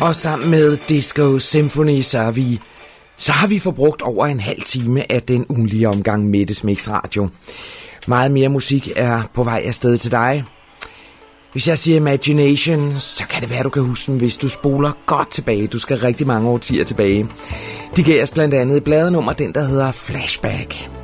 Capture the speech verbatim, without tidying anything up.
Og sammen med Disco Symphony, så har vi, så har vi forbrugt over en halv time af den ugenlige omgang Mettes Mix Radio. Meget mere musik er på vej afsted til dig. Hvis jeg siger Imagination, så kan det være, du kan huske den, hvis du spoler godt tilbage. Du skal rigtig mange årtier tilbage. De gav os blandt andet et bladenummer, den der hedder Flashback.